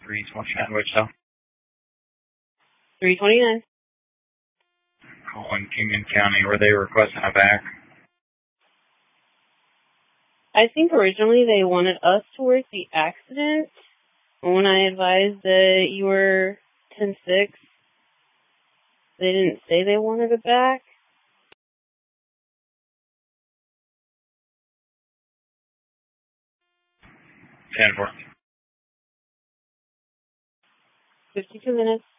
329 Wichita. 329. Calling Kingman County. Were they requesting a back? I think originally they wanted us to work the accident. When I advised that you were 10-6, they didn't say they wanted it back. 10-4. 52 minutes.